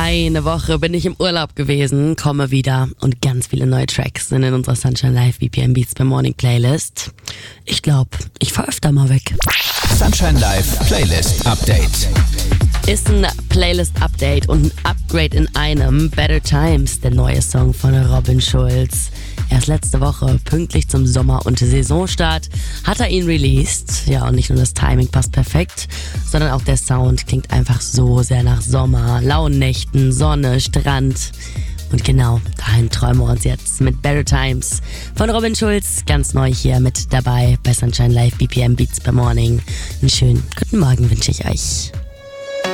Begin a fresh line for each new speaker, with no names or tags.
Eine Woche bin ich im Urlaub gewesen, komme wieder und ganz viele neue Tracks sind in unserer Sunshine Live BPM Beats per Morning Playlist. Ich glaube, ich fahr öfter mal weg.
Sunshine Live Playlist Update.
Ist ein Playlist-Update und ein Upgrade in einem. Better Times, der neue Song von Robin Schulz. Erst letzte Woche, pünktlich zum Sommer- und Saisonstart, hat er ihn released. Ja, und nicht nur das Timing passt perfekt, sondern auch der Sound klingt einfach so sehr nach Sommer, lauen Nächten, Sonne, Strand. Und genau dahin träumen wir uns jetzt mit Better Times von Robin Schulz. Ganz neu hier mit dabei bei Sunshine Live BPM Beats per Morning. Einen schönen guten Morgen wünsche ich euch.